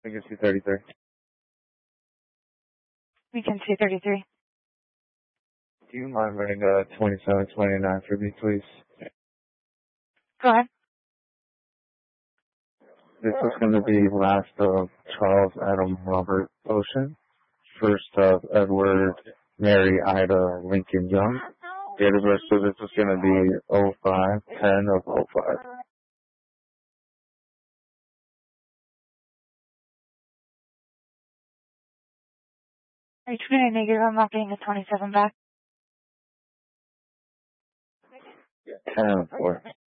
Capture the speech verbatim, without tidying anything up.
We can see thirty-three. We can see thirty-three. Do you mind running uh, twenty-seven twenty-nine for me, please? Go ahead. This is going to be last of Charles Adam Robert Ocean, first of Edward Mary Ida Lincoln Young. Date of birth, so this is going to be oh five ten of oh five. Are you trying to negative? I'm not getting a twenty-seven back. ten of four.